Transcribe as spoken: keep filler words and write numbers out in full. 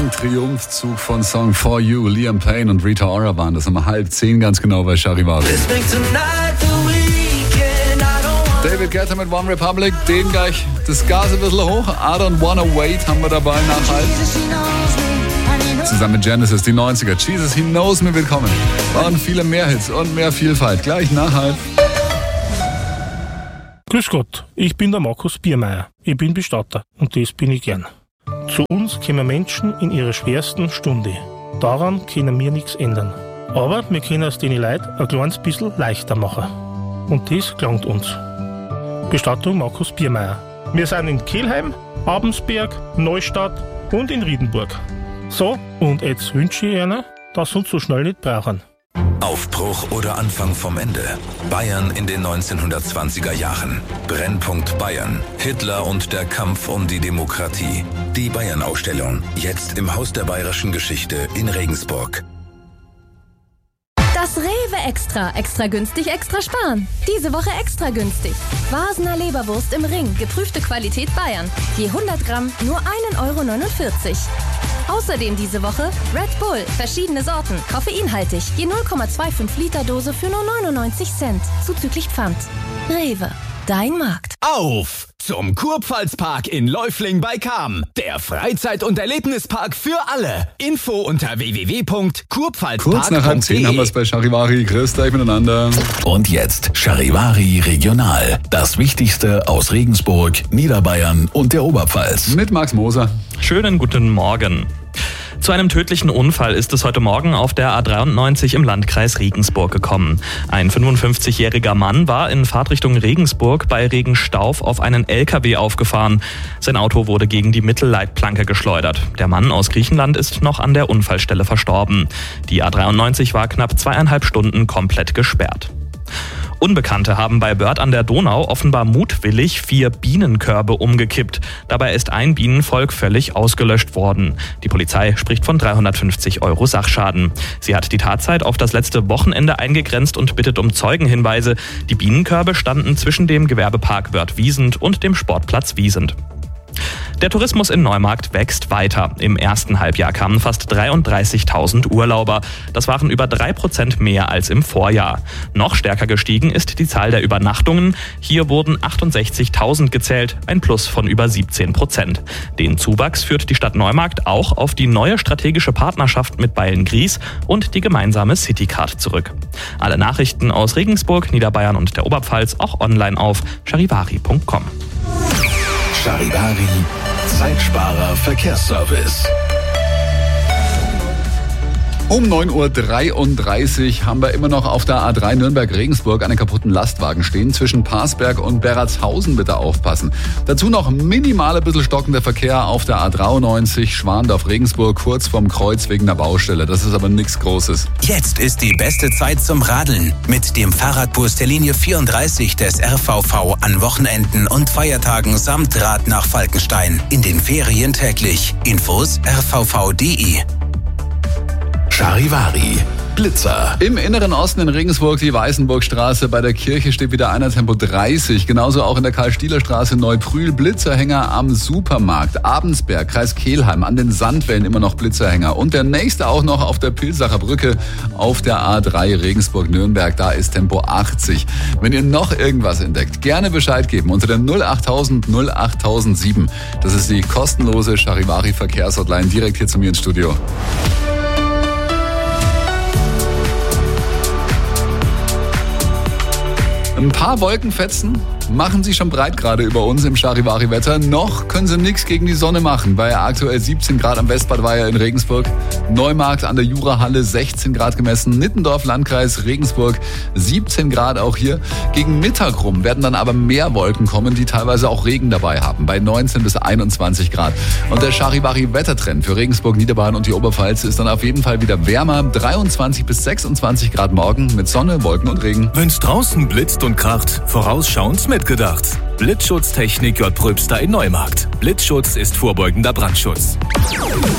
Ein Triumphzug von Song For You. Liam Payne und Rita Ora waren das um halb zehn ganz genau bei Charivari. David Guetta mit One Republic, den gleich das Gas ein bisschen hoch. I Don't Wanna Wait haben wir dabei nach halb. Zusammen mit Genesis, die neunziger. Jesus, He Knows Me wird kommen. Waren viele mehr Hits und mehr Vielfalt. Gleich nach halb. Grüß Gott, ich bin der Markus Biermeier. Ich bin Bestatter und das bin ich gern. Zu uns kommen Menschen in ihrer schwersten Stunde. Daran können wir nichts ändern. Aber wir können es den Leuten ein kleines bisschen leichter machen. Und das gelangt uns. Bestattung Markus Biermeier. Wir sind in Kelheim, Abensberg, Neustadt und in Riedenburg. So, und jetzt wünsche ich Ihnen, dass Sie uns so schnell nicht brauchen. Aufbruch oder Anfang vom Ende. Bayern in den neunzehnhundertzwanziger Jahren. Brennpunkt Bayern. Hitler und der Kampf um die Demokratie. Die Bayern-Ausstellung. Jetzt im Haus der Bayerischen Geschichte in Regensburg. Das Rewe Extra. Extra günstig, extra sparen. Diese Woche extra günstig. Wasener Leberwurst im Ring. Geprüfte Qualität Bayern. Je hundert Gramm nur ein Euro neunundvierzig. Außerdem diese Woche Red Bull. Verschiedene Sorten. Koffeinhaltig. Je null Komma fünfundzwanzig Liter Dose für nur neunundneunzig Cent. Zuzüglich Pfand. Rewe. Dein Markt. Auf zum Kurpfalzpark in Läufling bei Cham. Der Freizeit- und Erlebnispark für alle. Info unter w w w punkt kurpfalzpark punkt de. Kurz nach halb zehn haben wir es bei Charivari. Grüßt euch miteinander. Und jetzt Charivari Regional. Das Wichtigste aus Regensburg, Niederbayern und der Oberpfalz. Mit Max Moser. Schönen guten Morgen. Zu einem tödlichen Unfall ist es heute Morgen auf der A dreiundneunzig im Landkreis Regensburg gekommen. Ein fünfundfünfzigjähriger Mann war in Fahrtrichtung Regensburg bei Regenstauf auf einen L K W aufgefahren. Sein Auto wurde gegen die Mittelleitplanke geschleudert. Der Mann aus Griechenland ist noch an der Unfallstelle verstorben. Die A dreiundneunzig war knapp zweieinhalb Stunden komplett gesperrt. Unbekannte haben bei Börth an der Donau offenbar mutwillig vier Bienenkörbe umgekippt. Dabei ist ein Bienenvolk völlig ausgelöscht worden. Die Polizei spricht von dreihundertfünfzig Euro Sachschaden. Sie hat die Tatzeit auf das letzte Wochenende eingegrenzt und bittet um Zeugenhinweise. Die Bienenkörbe standen zwischen dem Gewerbepark Wörth-Wiesent und dem Sportplatz Wiesent. Der Tourismus in Neumarkt wächst weiter. Im ersten Halbjahr kamen fast dreiunddreißigtausend Urlauber. Das waren über drei Prozent mehr als im Vorjahr. Noch stärker gestiegen ist die Zahl der Übernachtungen. Hier wurden achtundsechzigtausend gezählt, ein Plus von über siebzehn Prozent. Den Zuwachs führt die Stadt Neumarkt auch auf die neue strategische Partnerschaft mit Beilngries und die gemeinsame Citycard zurück. Alle Nachrichten aus Regensburg, Niederbayern und der Oberpfalz auch online auf charivari punkt com. Charivari, Zeitsparer Verkehrsservice. Um neun Uhr dreiunddreißig haben wir immer noch auf der A drei Nürnberg-Regensburg einen kaputten Lastwagen stehen. Zwischen Parsberg und Berratshausen bitte aufpassen. Dazu noch minimal ein bisschen stockender Verkehr auf der A dreiundneunzig Schwandorf-Regensburg kurz vorm Kreuz wegen der Baustelle. Das ist aber nichts Großes. Jetzt ist die beste Zeit zum Radeln. Mit dem Fahrradbus der Linie vierunddreißig des R V V an Wochenenden und Feiertagen samt Rad nach Falkenstein. In den Ferien täglich. Infos r v v punkt d e. Charivari, Blitzer. Im Inneren Osten in Regensburg die Weißenburgstraße. Bei der Kirche steht wieder einer Tempo dreißig. Genauso auch in der Karl-Stieler-Straße Neubrühl. Blitzerhänger am Supermarkt. Abensberg, Kreis Kelheim. An den Sandwellen immer noch Blitzerhänger. Und der nächste auch noch auf der Pilsacher Brücke auf der A drei Regensburg-Nürnberg. Da ist Tempo achtzig. Wenn ihr noch irgendwas entdeckt, gerne Bescheid geben unter der null achttausend null achttausendsieben. Das ist die kostenlose Charivari-Verkehrshotline direkt hier zu mir ins Studio. Ein paar Wolkenfetzen machen sich schon breit gerade über uns im Charivari-Wetter. Noch können sie nichts gegen die Sonne machen. Bei aktuell siebzehn Grad am Westbadweiher in Regensburg. Neumarkt an der Jurahalle sechzehn Grad gemessen. Nittendorf, Landkreis Regensburg siebzehn Grad auch hier. Gegen Mittag rum werden dann aber mehr Wolken kommen, die teilweise auch Regen dabei haben. Bei neunzehn bis einundzwanzig Grad. Und der Charivari-Wettertrend für Regensburg, Niederbayern und die Oberpfalz ist dann auf jeden Fall wieder wärmer. dreiundzwanzig bis sechsundzwanzig Grad morgen mit Sonne, Wolken und Regen. Wenn's draußen blitzt und kracht, vorausschauend mitgedacht. Blitzschutztechnik J. Pröbster in Neumarkt. Blitzschutz ist vorbeugender Brandschutz.